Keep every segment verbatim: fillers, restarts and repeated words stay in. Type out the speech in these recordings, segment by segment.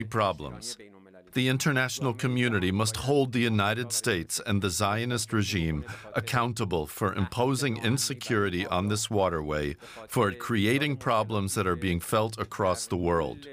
problems. The international community must hold the United States and the Zionist regime accountable for imposing insecurity on this waterway, for creating problems that are being felt across the world.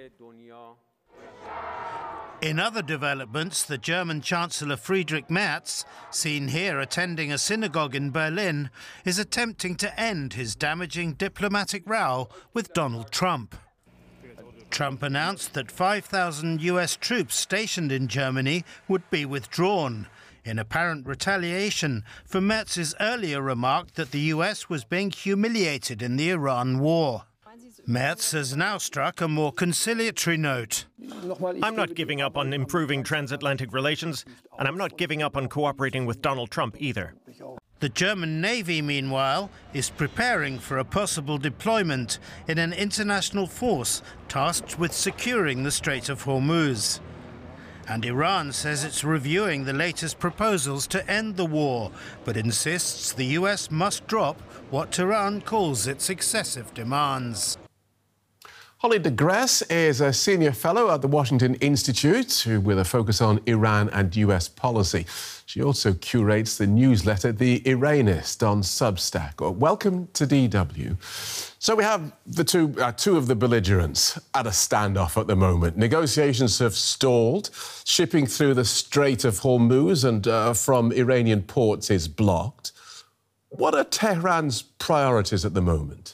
In other developments, the German Chancellor Friedrich Merz, seen here attending a synagogue in Berlin, is attempting to end his damaging diplomatic row with Donald Trump. Trump announced that five thousand U S troops stationed in Germany would be withdrawn, in apparent retaliation for Merz's earlier remark that the U S was being humiliated in the Iran war. Merz has now struck a more conciliatory note. I'm not giving up on improving transatlantic relations, and I'm not giving up on cooperating with Donald Trump either. The German Navy, meanwhile, is preparing for a possible deployment in an international force tasked with securing the Strait of Hormuz. And Iran says it's reviewing the latest proposals to end the war, but insists the U S must drop what Tehran calls its excessive demands. Holly de Gresse is a senior fellow at the Washington Institute with a focus on Iran and U S policy. She also curates the newsletter The Iranist on Substack. Welcome to D W. So we have the two, uh, two of the belligerents at a standoff at the moment. Negotiations have stalled. Shipping through the Strait of Hormuz and uh, from Iranian ports is blocked. What are Tehran's priorities at the moment?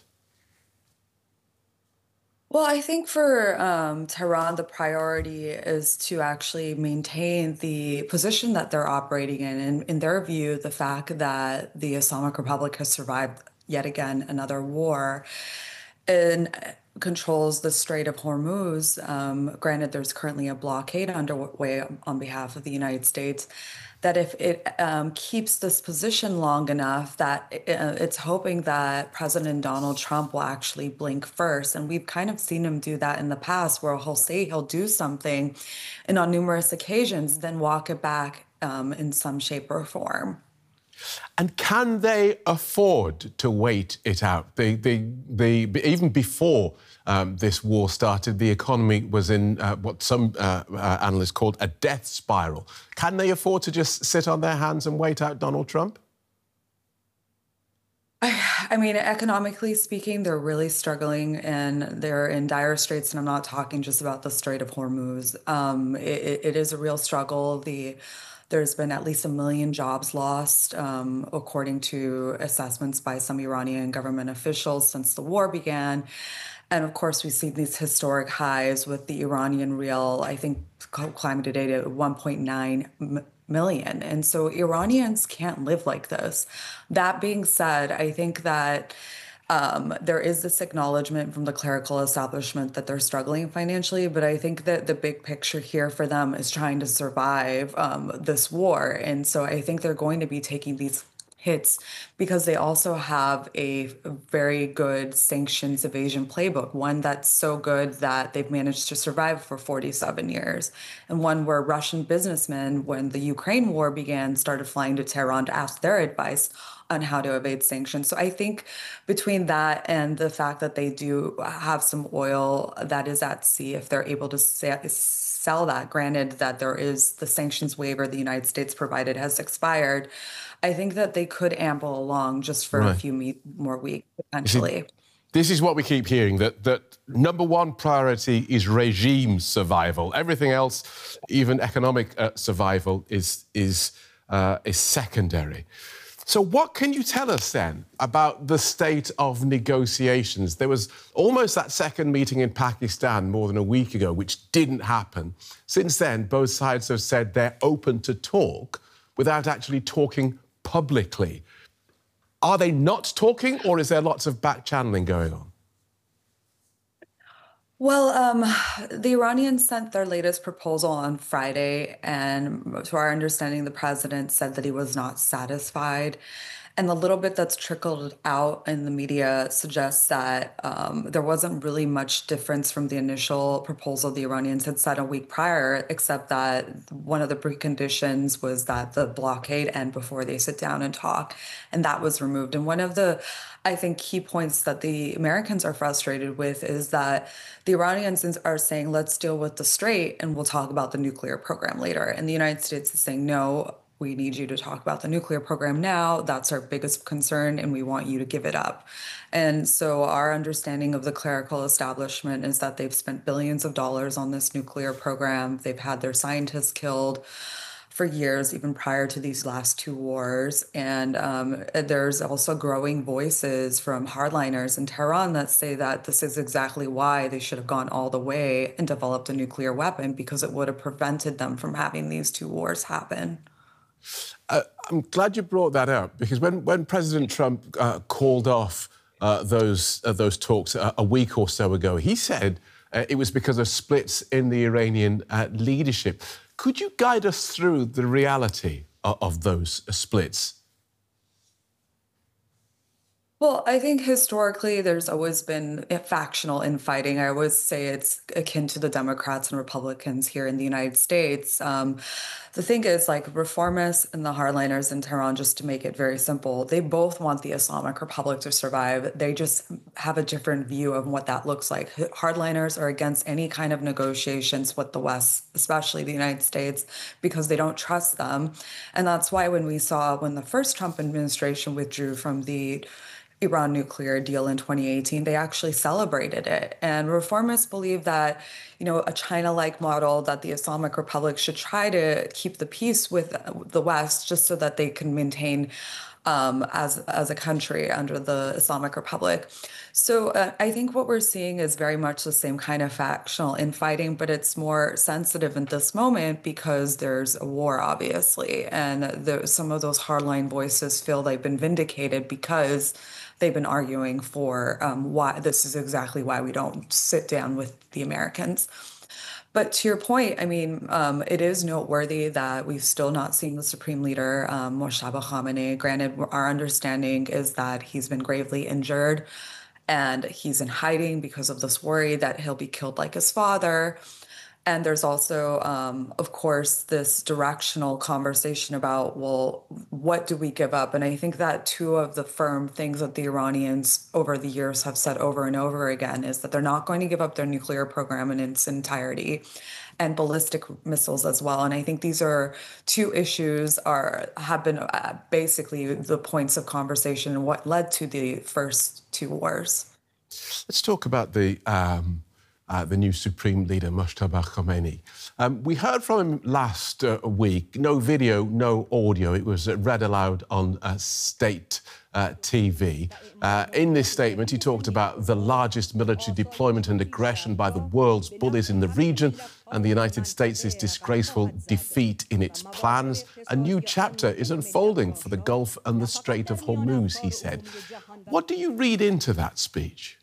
Well, I think for um, Tehran, the priority is to actually maintain the position that they're operating in. And in their view, the fact that the Islamic Republic has survived yet again another war and controls the Strait of Hormuz. Um, granted, there's currently a blockade underway on behalf of the United States, that if it um, keeps this position long enough, that it, uh, it's hoping that President Donald Trump will actually blink first. And we've kind of seen him do that in the past, where he'll say he'll do something, and on numerous occasions, then walk it back um, in some shape or form. And can they afford to wait it out? They, they, they, even before um, this war started, the economy was in uh, what some uh, uh, analysts called a death spiral. Can they afford to just sit on their hands and wait out Donald Trump? I mean, economically speaking, they're really struggling and they're in dire straits. And I'm not talking just about the Strait of Hormuz. Um, it, it is a real struggle. The There's been at least a million jobs lost, um, according to assessments by some Iranian government officials since the war began. And of course, we've seen these historic highs with the Iranian real, I think, climbing today to one point nine million. And so Iranians can't live like this. That being said, I think that Um, there is this acknowledgement from the clerical establishment that they're struggling financially, but I think that the big picture here for them is trying to survive um, this war. And so I think they're going to be taking these hits because they also have a very good sanctions evasion playbook, one that's so good that they've managed to survive for forty-seven years, and one where Russian businessmen, when the Ukraine war began, started flying to Tehran to ask their advice on how to evade sanctions. So I think between that and the fact that they do have some oil that is at sea, if they're able to sell that, granted that there is the sanctions waiver the United States provided has expired, I think that they could amble along just for right. a few me- more weeks, potentially. See, this is what we keep hearing, that, that number one priority is regime survival. Everything else, even economic uh, survival, is, is, uh, is secondary. So what can you tell us then about the state of negotiations? There was almost that second meeting in Pakistan more than a week ago, which didn't happen. Since then, both sides have said they're open to talk without actually talking publicly. Are they not talking, or is there lots of back-channeling going on? Well, um, the Iranians sent their latest proposal on Friday, and to our understanding, the president said that he was not satisfied. And the little bit that's trickled out in the media suggests that um, there wasn't really much difference from the initial proposal the Iranians had set a week prior, except that one of the preconditions was that the blockade end before they sit down and talk. And that was removed. And one of the, I think, key points that the Americans are frustrated with is that the Iranians are saying, let's deal with the strait and we'll talk about the nuclear program later. And the United States is saying, no, we need you to talk about the nuclear program now. That's our biggest concern, and we want you to give it up. And so our understanding of the clerical establishment is that they've spent billions of dollars on this nuclear program. They've had their scientists killed for years, even prior to these last two wars. And um, there's also growing voices from hardliners in Tehran that say that this is exactly why they should have gone all the way and developed a nuclear weapon, because it would have prevented them from having these two wars happen. Uh, I'm glad you brought that up, because when, when President Trump uh, called off uh, those, uh, those talks a, a week or so ago, he said uh, it was because of splits in the Iranian uh, leadership. Could you guide us through the reality of, of those splits? Well, I think historically there's always been factional infighting. I always say it's akin to the Democrats and Republicans here in the United States. Um, the thing is, like, reformists and the hardliners in Tehran, just to make it very simple, they both want the Islamic Republic to survive. They just have a different view of what that looks like. Hardliners are against any kind of negotiations with the West, especially the United States, because they don't trust them. And that's why when we saw when the first Trump administration withdrew from the Iran nuclear deal in twenty eighteen, they actually celebrated it. And reformists believe that, you know, a China-like model, that the Islamic Republic should try to keep the peace with the West just so that they can maintain um, as, as a country under the Islamic Republic. So uh, I think what we're seeing is very much the same kind of factional infighting, but it's more sensitive in this moment because there's a war, obviously. And the, some of those hardline voices feel they've been vindicated because they've been arguing for um, why this is exactly why we don't sit down with the Americans. But to your point, I mean, um, it is noteworthy that we've still not seen the Supreme Leader, um, Mojtaba Khamenei. Granted, our understanding is that he's been gravely injured and he's in hiding because of this worry that he'll be killed like his father. And there's also, um, of course, this directional conversation about, well, what do we give up? And I think that two of the firm things that the Iranians over the years have said over and over again is that they're not going to give up their nuclear program in its entirety, and ballistic missiles as well. And I think these are two issues are have been uh, basically the points of conversation and what led to the first two wars. Let's talk about the... Um... Uh, the new Supreme Leader, Mojtaba Khomeini. Um, we heard from him last uh, week. No video, no audio. It was uh, read aloud on uh, state uh, T V. Uh, in this statement, he talked about the largest military deployment and aggression by the world's bullies in the region and the United States' disgraceful defeat in its plans. A new chapter is unfolding for the Gulf and the Strait of Hormuz, he said. What do you read into that speech?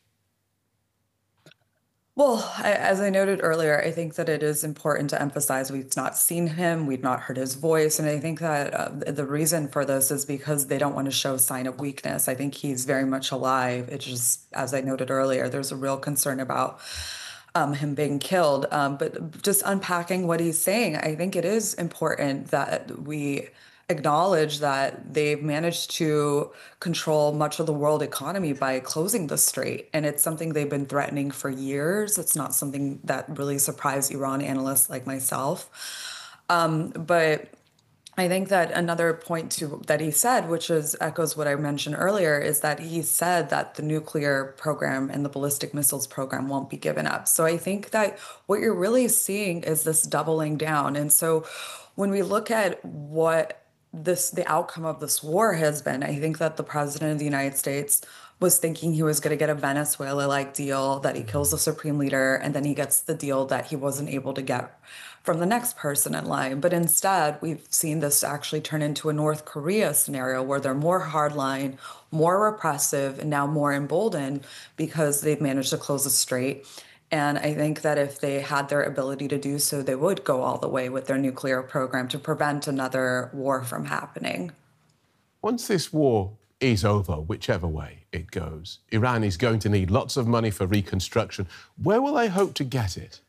Well, I, as I noted earlier, I think that it is important to emphasize we've not seen him, we've not heard his voice, and I think that uh, the reason for this is because they don't want to show sign of weakness. I think he's very much alive. It's just, as I noted earlier, there's a real concern about um, him being killed. Um, but just unpacking what he's saying, I think it is important that we acknowledge that they've managed to control much of the world economy by closing the strait. And it's something they've been threatening for years. It's not something that really surprised Iran analysts like myself. Um, but I think that another point to that he said, which is echoes what I mentioned earlier, is that he said that the nuclear program and the ballistic missiles program won't be given up. So I think that what you're really seeing is this doubling down. And so when we look at what this the outcome of this war has been, I think that the president of the United States was thinking he was going to get a Venezuela-like deal, that he kills the Supreme Leader, and then he gets the deal that he wasn't able to get from the next person in line. But instead, we've seen this actually turn into a North Korea scenario where they're more hardline, more repressive, and now more emboldened because they've managed to close the strait. And I think that if they had their ability to do so, they would go all the way with their nuclear program to prevent another war from happening. Once this war is over, whichever way it goes. Iran is going to need lots of money for reconstruction. Where will they hope to get it?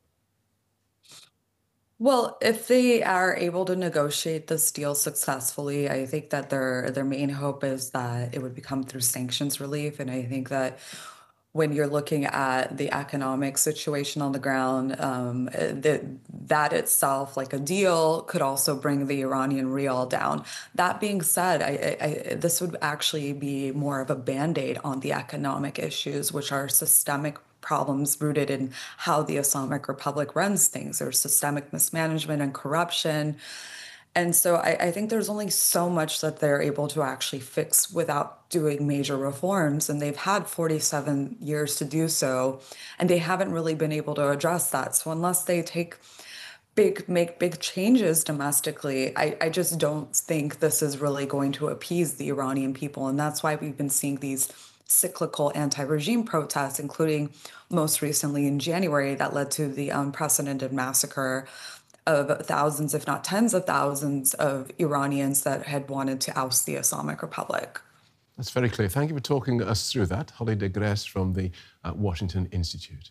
Well, if they are able to negotiate this deal successfully, I think that their their main hope is that it would become through sanctions relief. And I think that when you're looking at the economic situation on the ground, um, eh, that that itself, like a deal, could also bring the Iranian rial down. That being said, I, I, I, this would actually be more of a band-aid on the economic issues, which are systemic problems rooted in how the Islamic Republic runs things. There's systemic mismanagement and corruption. And so I, I think there's only so much that they're able to actually fix without doing major reforms. And they've had forty-seven years to do so, and they haven't really been able to address that. So unless they take big, make big changes domestically, I, I just don't think this is really going to appease the Iranian people. And that's why we've been seeing these cyclical anti-regime protests, including most recently in January, that led to the unprecedented massacre of thousands, if not tens of thousands, of Iranians that had wanted to oust the Islamic Republic. That's very clear. Thank you for talking us through that. Holly de Grès from the uh, Washington Institute.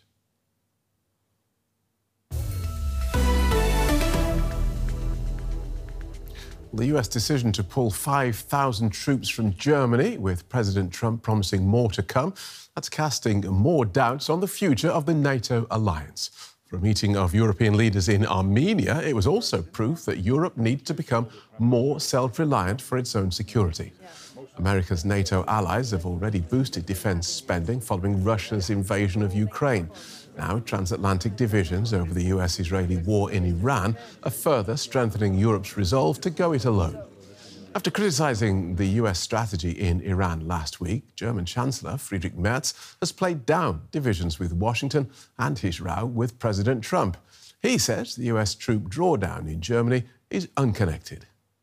The U S decision to pull five thousand troops from Germany, with President Trump promising more to come, that's casting more doubts on the future of the NATO alliance. For a meeting of European leaders in Armenia, it was also proof that Europe needs to become more self-reliant for its own security. America's NATO allies have already boosted defence spending following Russia's invasion of Ukraine. Now, transatlantic divisions over the U S-Israeli war in Iran are further strengthening Europe's resolve to go it alone. After criticising the U S strategy in Iran last week, German Chancellor Friedrich Merz has played down divisions with Washington and his row with President Trump. He says the U S troop drawdown in Germany is unconnected.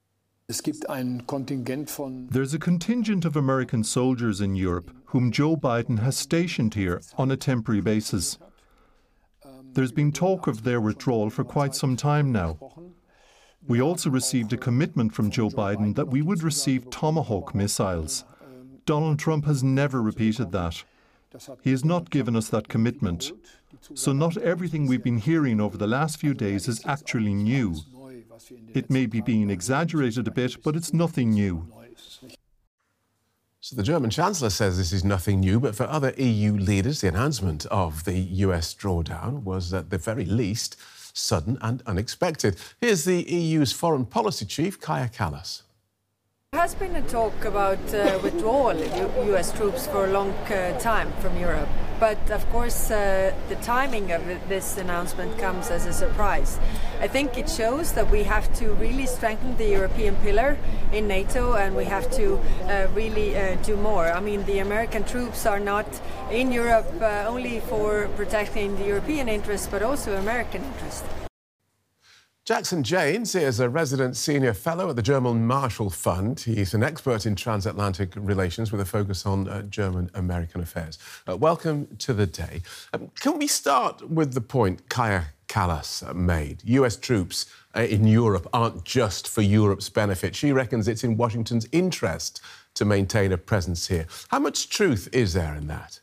There's a contingent of American soldiers in Europe whom Joe Biden has stationed here on a temporary basis. There's been talk of their withdrawal for quite some time now. We also received a commitment from Joe Biden that we would receive Tomahawk missiles. Donald Trump has never repeated that. He has not given us that commitment. So not everything we've been hearing over the last few days is actually new. It may be being exaggerated a bit, but it's nothing new. So the German Chancellor says this is nothing new, but for other E U leaders, the announcement of the U S drawdown was at the very least sudden and unexpected. Here's the E U's foreign policy chief, Kaja Kallas. There has been a talk about uh, withdrawal of U S troops for a long uh, time from Europe. But of course, uh, the timing of this announcement comes as a surprise. I think it shows that we have to really strengthen the European pillar in NATO, and we have to uh, really uh, do more. I mean, the American troops are not in Europe uh, only for protecting the European interests, but also American interests. Jackson Janes is a resident senior fellow at the German Marshall Fund. He's an expert in transatlantic relations with a focus on uh, German-American affairs. Uh, welcome to the day. Um, can we start with the point Kaja Kallas made? U S troops uh, in Europe aren't just for Europe's benefit. She reckons it's in Washington's interest to maintain a presence here. How much truth is there in that?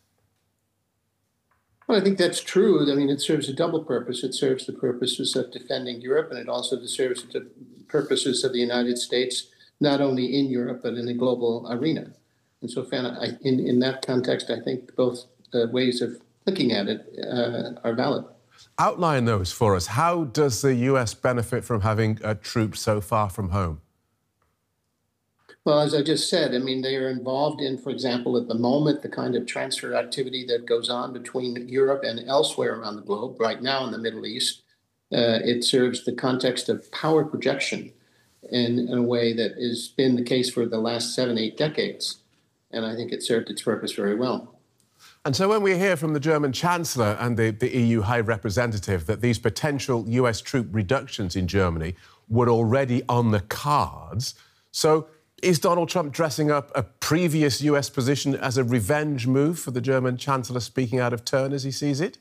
Well, I think that's true. I mean, it serves a double purpose. It serves the purposes of defending Europe, and it also serves the purposes of the United States, not only in Europe, but in the global arena. And so, I, in, in that context, I think both uh, ways of looking at it uh, are valid. Outline those for us. How does the U S benefit from having uh, troops so far from home? Well, as I just said, I mean, they are involved in, for example, at the moment, the kind of transfer activity that goes on between Europe and elsewhere around the globe, right now in the Middle East. Uh, it serves the context of power projection in, in a way that has been the case for the last seven, eight decades. And I think it served its purpose very well. And so when we hear from the German Chancellor and the, the E U High Representative that these potential U S troop reductions in Germany were already on the cards, so is Donald Trump dressing up a previous U S position as a revenge move for the German Chancellor speaking out of turn as he sees it?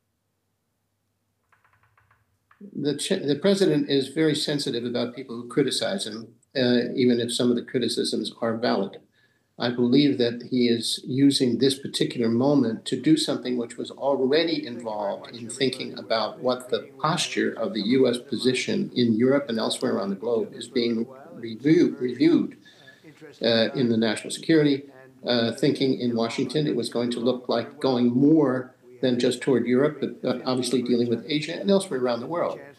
The, the president is very sensitive about people who criticize him, uh, even if some of the criticisms are valid. I believe that he is using this particular moment to do something which was already involved in thinking about what the posture of the U S position in Europe and elsewhere around the globe is being review, reviewed uh, in the national security uh, thinking in Washington. It was going to look like going more than just toward Europe, but uh, obviously dealing with Asia and elsewhere around the world.